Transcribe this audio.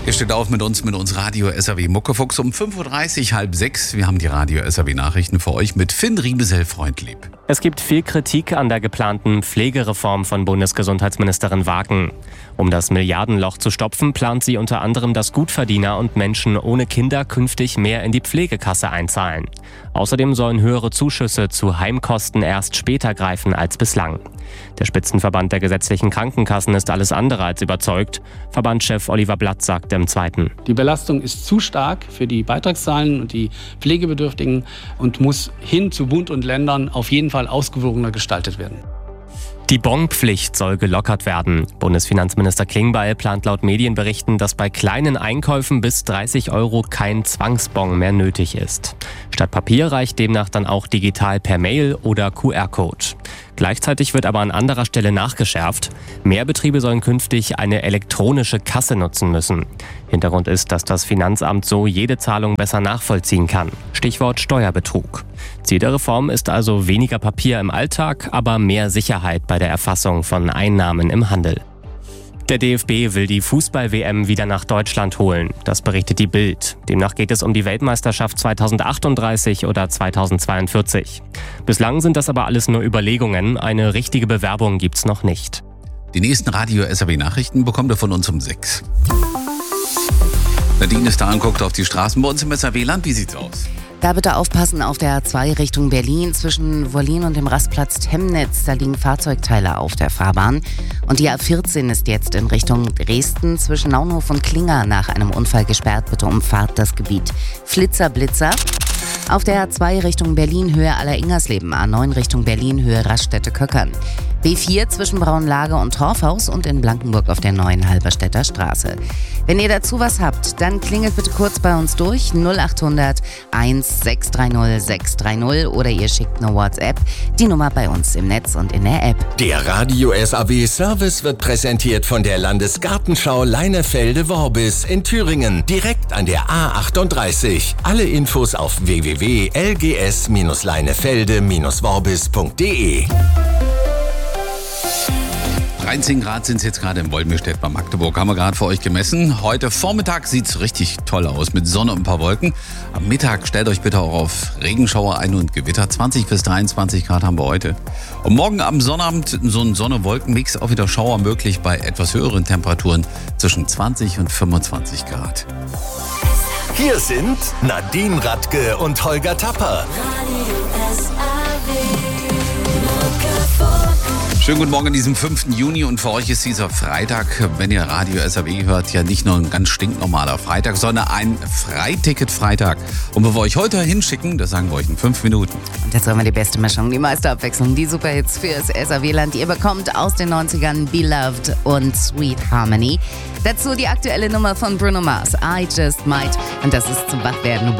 Ihr steht auf mit uns Radio SAW Muckefuchs um 5.30 Uhr, 5:30. Wir haben die Radio SAW Nachrichten für euch mit Finn Riebesell-Freundlieb. Es gibt viel Kritik an der geplanten Pflegereform von Bundesgesundheitsministerin Wagen. Um das Milliardenloch zu stopfen, plant sie unter anderem, dass Gutverdiener und Menschen ohne Kinder künftig mehr in die Pflegekasse einzahlen. Außerdem sollen höhere Zuschüsse zu Heimkosten erst später greifen als bislang. Der Spitzenverband der gesetzlichen Krankenkassen ist alles andere als überzeugt. Verbandschef Oliver Blatt sagt im Zweiten: Die Belastung ist zu stark für die Beitragszahlen und die Pflegebedürftigen und muss hin zu Bund und Ländern auf jeden Fall ausgewogener gestaltet werden. Die Bonpflicht soll gelockert werden. Bundesfinanzminister Klingbeil plant laut Medienberichten, dass bei kleinen Einkäufen bis 30 € kein Zwangsbon mehr nötig ist. Statt Papier reicht demnach dann auch digital per Mail oder QR-Code. Gleichzeitig wird aber an anderer Stelle nachgeschärft. Mehr Betriebe sollen künftig eine elektronische Kasse nutzen müssen. Hintergrund ist, dass das Finanzamt so jede Zahlung besser nachvollziehen kann. Stichwort Steuerbetrug. Ziel der Reform ist also weniger Papier im Alltag, aber mehr Sicherheit bei der Erfassung von Einnahmen im Handel. Der DFB will die Fußball-WM wieder nach Deutschland holen. Das berichtet die Bild. Demnach geht es um die Weltmeisterschaft 2038 oder 2042. Bislang sind das aber alles nur Überlegungen. Eine richtige Bewerbung gibt's noch nicht. Die nächsten Radio SAW Nachrichten bekommt ihr von uns um 6. Nadine ist da und guckt auf die Straßen bei uns im SAW-Land. Wie sieht's aus? Da bitte aufpassen auf der A2 Richtung Berlin zwischen Wollin und dem Rastplatz Temnitz. Da liegen Fahrzeugteile auf der Fahrbahn. Und die A14 ist jetzt in Richtung Dresden zwischen Naunhof und Klinger nach einem Unfall gesperrt. Bitte umfahrt das Gebiet. Flitzer, Blitzer. Auf der A2 Richtung Berlin Höhe Aller-Ingersleben, A9 Richtung Berlin Höhe Raststätte-Köckern. B4 zwischen Braunlage und Torfhaus und in Blankenburg auf der neuen Halberstädter Straße. Wenn ihr dazu was habt, dann klingelt bitte kurz bei uns durch 0800 1630 630 oder ihr schickt eine WhatsApp. Die Nummer bei uns im Netz und in der App. Der Radio SAW Service wird präsentiert von der Landesgartenschau Leinefelde-Worbis in Thüringen, direkt an der A38. Alle Infos auf www.lgs-leinefelde-worbis.de. 13 Grad sind es jetzt gerade in Wolmirstedt bei Magdeburg. Haben wir gerade für euch gemessen. Heute Vormittag sieht es richtig toll aus mit Sonne und ein paar Wolken. Am Mittag stellt euch bitte auch auf Regenschauer ein und Gewitter. 20 bis 23 Grad haben wir heute. Und morgen am Sonnabend so ein Sonne-Wolken-Mix, auch wieder Schauer möglich bei etwas höheren Temperaturen zwischen 20 und 25 Grad. Hier sind Nadine Radke und Holger Tapper. Schönen guten Morgen an diesem 5. Juni und für euch ist dieser Freitag, wenn ihr Radio SAW hört, ja nicht nur ein ganz stinknormaler Freitag, sondern ein Freiticket-Freitag. Und bevor wir euch heute hinschicken, das sagen wir euch in 5 Minuten. Und jetzt haben wir die beste Mischung, die meiste Abwechslung, die Superhits fürs SAW-Land. Ihr bekommt aus den 90ern Beloved und Sweet Harmony. Dazu die aktuelle Nummer von Bruno Mars, I Just Might. Und das ist zum Wachwerden.